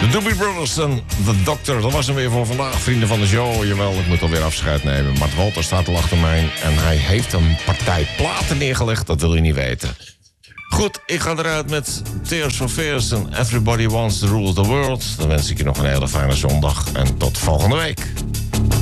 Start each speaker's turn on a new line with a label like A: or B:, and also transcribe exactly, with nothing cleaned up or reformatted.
A: De Doobie Brothers en The Doctor. Dat was hem weer voor vandaag, vrienden van de show. Jawel, ik moet alweer afscheid nemen. Mart Walter staat al achter mij en hij heeft een partij platen neergelegd. Dat wil je niet weten. Goed, ik ga eruit met Tears for Fears en Everybody Wants to Rule the World. Dan wens ik je nog een hele fijne zondag en tot volgende week.